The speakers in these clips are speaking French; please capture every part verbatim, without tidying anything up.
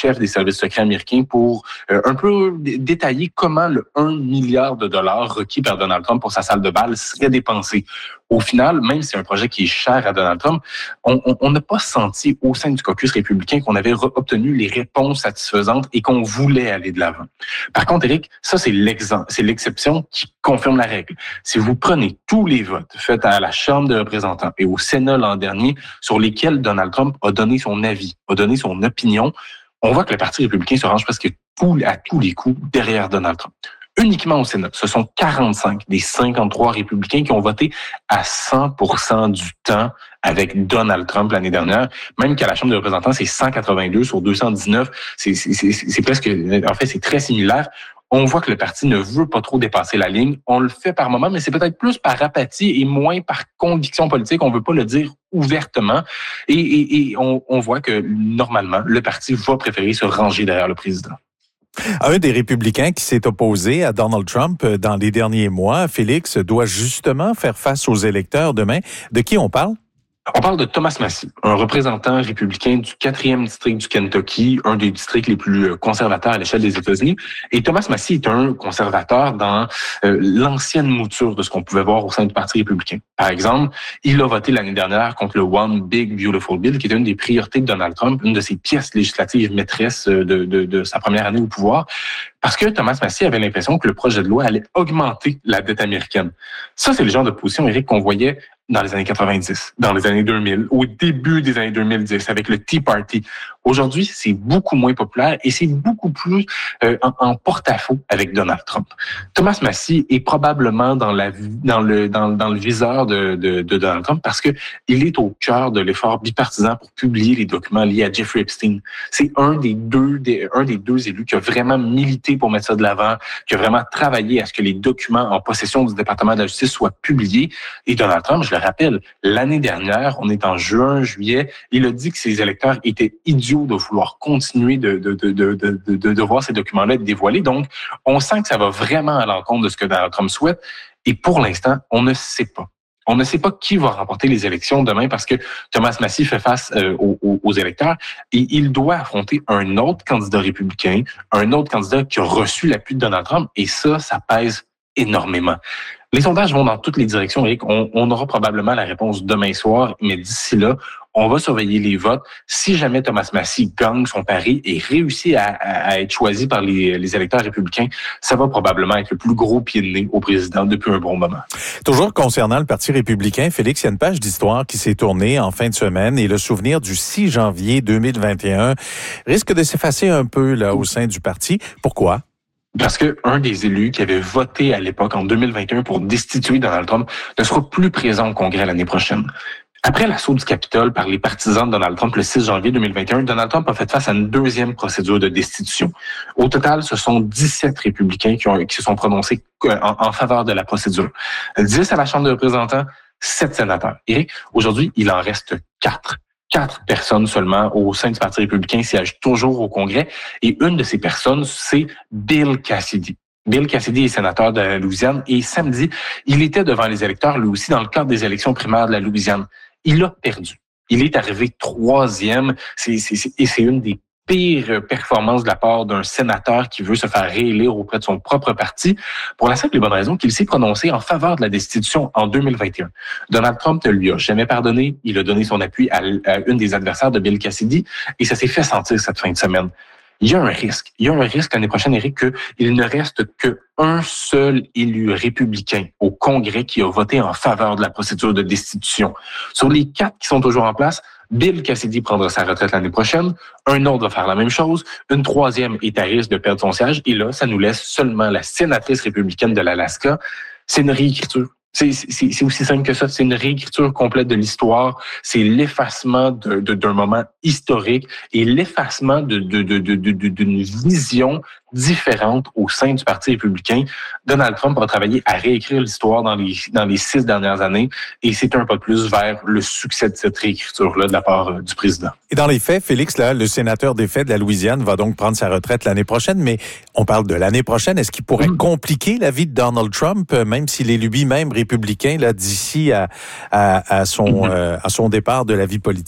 chef des services secrets américains pour euh, un peu détailler comment le un milliard de dollars requis par Donald Trump pour sa salle de bal serait dépensé. Au final, même si c'est un projet qui est cher à Donald Trump, on n'a pas senti au sein du caucus républicain qu'on avait re- obtenu les réponses satisfaisantes et qu'on voulait aller de l'avant. Par contre, Éric, ça, c'est l'exemple, c'est l'exception qui confirme la règle. Si vous prenez tous les votes faits à la Chambre des représentants et au Sénat l'an dernier sur lesquels Donald Trump a donné son avis, a donné son opinion, on voit que le Parti républicain se range presque tout, à tous les coups derrière Donald Trump. Uniquement au Sénat, ce sont quarante-cinq des cinquante-trois républicains qui ont voté à cent pour cent du temps avec Donald Trump l'année dernière. Même qu'à la Chambre des représentants, c'est cent quatre-vingt-deux sur deux cent dix-neuf. C'est, c'est, c'est, c'est presque, en fait, c'est très similaire. On voit que le parti ne veut pas trop dépasser la ligne. On le fait par moment, mais c'est peut-être plus par apathie et moins par conviction politique. On veut pas le dire ouvertement. Et, et, et on, on voit que, normalement, le parti va préférer se ranger derrière le président. Un des républicains qui s'est opposé à Donald Trump dans les derniers mois, Félix, doit justement faire face aux électeurs demain. De qui on parle? On parle de Thomas Massie, un représentant républicain du quatrième district du Kentucky, un des districts les plus conservateurs à l'échelle des États-Unis. Et Thomas Massie est un conservateur dans euh, l'ancienne mouture de ce qu'on pouvait voir au sein du Parti républicain. Par exemple, il a voté l'année dernière contre le One Big Beautiful Bill, qui est une des priorités de Donald Trump, une de ses pièces législatives maîtresses de, de, de sa première année au pouvoir. Parce que Thomas Massie avait l'impression que le projet de loi allait augmenter la dette américaine. Ça, c'est le genre de position, Éric, qu'on voyait dans les années quatre-vingt-dix, dans les années deux mille, au début des années deux mille dix, avec le Tea Party. Aujourd'hui, c'est beaucoup moins populaire et c'est beaucoup plus euh, en, en porte-à-faux avec Donald Trump. Thomas Massie est probablement dans la dans le dans, dans le viseur de, de, de Donald Trump parce que il est au cœur de l'effort bipartisan pour publier les documents liés à Jeffrey Epstein. C'est un des deux des, un des deux élus qui a vraiment milité pour mettre ça de l'avant, qui a vraiment travaillé à ce que les documents en possession du département de la justice soient publiés. Et Donald Trump, je le rappelle, l'année dernière, on est en juin, juillet, il a dit que ses électeurs étaient idiots de vouloir continuer de, de, de, de, de, de, de voir ces documents-là être dévoilés. Donc, on sent que ça va vraiment à l'encontre de ce que Donald Trump souhaite. Et pour l'instant, on ne sait pas. On ne sait pas qui va remporter les élections demain parce que Thomas Massie fait face euh, aux, aux électeurs et il doit affronter un autre candidat républicain, un autre candidat qui a reçu l'appui de Donald Trump. Et ça, ça pèse énormément. Les sondages vont dans toutes les directions, Éric. On, on aura probablement la réponse demain soir, mais d'ici là, on va surveiller les votes. Si jamais Thomas Massie gagne son pari et réussit à, à, à être choisi par les, les électeurs républicains, ça va probablement être le plus gros pied de nez au président depuis un bon moment. Toujours concernant le Parti républicain, Félix, il y a une page d'histoire qui s'est tournée en fin de semaine et le souvenir du six janvier deux mille vingt et un risque de s'effacer un peu là au sein du parti. Pourquoi? Parce que un des élus qui avait voté à l'époque, en deux mille vingt et un, pour destituer Donald Trump, ne sera plus présent au Congrès l'année prochaine. Après l'assaut du Capitole par les partisans de Donald Trump le six janvier deux mille vingt et un, Donald Trump a fait face à une deuxième procédure de destitution. Au total, ce sont dix-sept républicains qui, ont, qui se sont prononcés en, en faveur de la procédure. dix à la Chambre des représentants, sept sénateurs. Et aujourd'hui, il en reste quatre. Quatre personnes seulement au sein du Parti républicain siègent toujours au Congrès. Et une de ces personnes, c'est Bill Cassidy. Bill Cassidy est sénateur de la Louisiane et samedi, il était devant les électeurs, lui aussi, dans le cadre des élections primaires de la Louisiane. Il a perdu. Il est arrivé troisième. C'est, c'est, c'est, et c'est une des pires performances de la part d'un sénateur qui veut se faire réélire auprès de son propre parti, pour la simple et bonne raison qu'il s'est prononcé en faveur de la destitution en deux mille vingt et un. Donald Trump ne lui a jamais pardonné. Il a donné son appui à, à une des adversaires de Bill Cassidy et ça s'est fait sentir cette fin de semaine. Il y a un risque. Il y a un risque l'année prochaine, Éric, qu'il ne reste qu'un seul élu républicain au Congrès qui a voté en faveur de la procédure de destitution. Sur les quatre qui sont toujours en place, Bill Cassidy prendra sa retraite l'année prochaine. Un autre va faire la même chose. Une troisième est à risque de perdre son siège. Et là, ça nous laisse seulement la sénatrice républicaine de l'Alaska. C'est une réécriture. C'est, c'est, c'est aussi simple que ça. C'est une réécriture complète de l'histoire. C'est l'effacement de, de, d'un moment historique et l'effacement de, de, de, de, de, d'une vision différente au sein du Parti républicain. Donald Trump a travaillé à réécrire l'histoire dans les, dans les six dernières années et c'est un pas de plus vers le succès de cette réécriture-là de la part euh, du président. Et dans les faits, Félix, là, le sénateur défait de la Louisiane va donc prendre sa retraite l'année prochaine, mais on parle de l'année prochaine. Est-ce qu'il pourrait mmh. compliquer la vie de Donald Trump, même s'il est lui-même républicain là, d'ici à, à, à, son, mmh. euh, à son départ de la vie politique?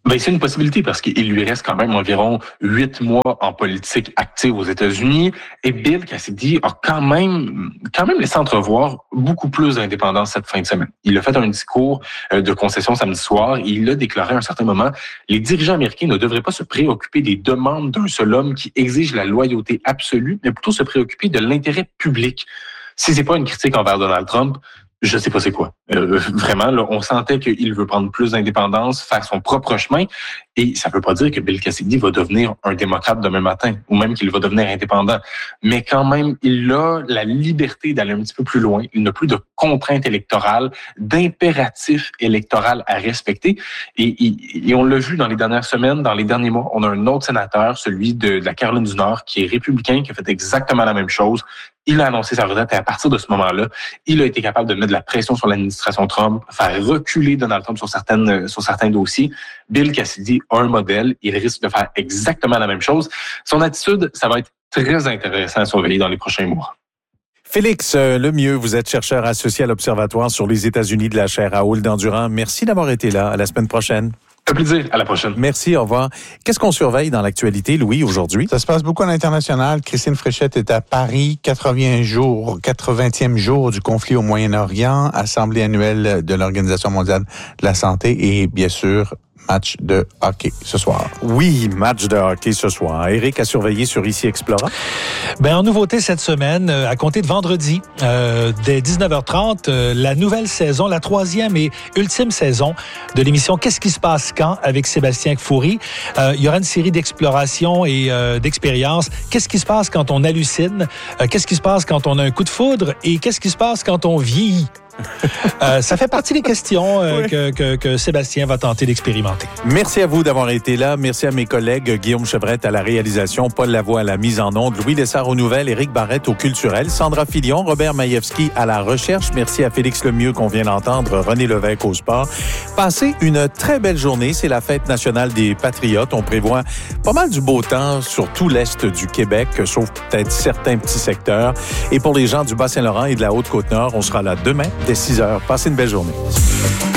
Ben, c'est une possibilité parce qu'il lui reste quand même environ huit mois en politique active aux États-Unis et Bill Cassidy a quand même, quand même laissé entrevoir beaucoup plus d'indépendance cette fin de semaine. Il a fait un discours de concession samedi soir et il a déclaré à un certain moment, les dirigeants américains ne devraient pas se préoccuper des demandes d'un seul homme qui exige la loyauté absolue, mais plutôt se préoccuper de l'intérêt public. Si c'est pas une critique envers Donald Trump, je sais pas c'est quoi. Euh, vraiment, là, on sentait qu'il veut prendre plus d'indépendance, faire son propre chemin. Et ça veut pas dire que Bill Cassidy va devenir un démocrate demain matin, ou même qu'il va devenir indépendant. Mais quand même, il a la liberté d'aller un petit peu plus loin. Il n'a plus de contraintes électorales, d'impératifs électoraux à respecter. Et, et, et on l'a vu dans les dernières semaines, dans les derniers mois, on a un autre sénateur, celui de, de la Caroline du Nord, qui est républicain, qui a fait exactement la même chose. Il a annoncé sa retraite et à partir de ce moment-là, il a été capable de mettre de la pression sur l'administration Trump, faire reculer Donald Trump sur certaines sur certains dossiers. Bill Cassidy a un modèle, il risque de faire exactement la même chose. Son attitude, ça va être très intéressant à surveiller dans les prochains mois. Félix euh, Lemieux, vous êtes chercheur associé à l'Observatoire sur les États-Unis de la chaire Raoul d'Endurant. Merci d'avoir été là. À la semaine prochaine. Un plaisir. À la prochaine. Merci, au revoir. Qu'est-ce qu'on surveille dans l'actualité, Louis, aujourd'hui? Ça se passe beaucoup à l'international. Christine Fréchette est à Paris, quatre-vingts jours, quatre-vingtième jour du conflit au Moyen-Orient, assemblée annuelle de l'Organisation mondiale de la santé et, bien sûr, match de hockey ce soir. Oui, match de hockey ce soir. Éric a surveillé sur Ici Explora. Ben, en nouveauté cette semaine, à compter de vendredi, euh, dès dix-neuf heures trente, euh, la nouvelle saison, la troisième et ultime saison de l'émission Qu'est-ce qui se passe quand avec Sébastien Kfouri. Euh, il y aura une série d'explorations et euh, d'expériences. Qu'est-ce qui se passe quand on hallucine? Euh, qu'est-ce qui se passe quand on a un coup de foudre? Et qu'est-ce qui se passe quand on vieillit? euh, ça fait partie des questions euh, oui. que, que, que Sébastien va tenter d'expérimenter. Merci à vous d'avoir été là. Merci à mes collègues Guillaume Chevrette à la réalisation, Paul Lavoie à la mise en onde, Louis Lessard aux nouvelles, Éric Barrette au culturel, Sandra Filion, Robert Maïevski à la recherche. Merci à Félix Lemieux qu'on vient d'entendre, René Lévesque au sport. Passez une très belle journée. C'est la fête nationale des Patriotes. On prévoit pas mal du beau temps sur tout l'est du Québec, sauf peut-être certains petits secteurs. Et pour les gens du Bas-Saint-Laurent et de la Haute-Côte-Nord, on sera là demain dès six heures. Passez une belle journée.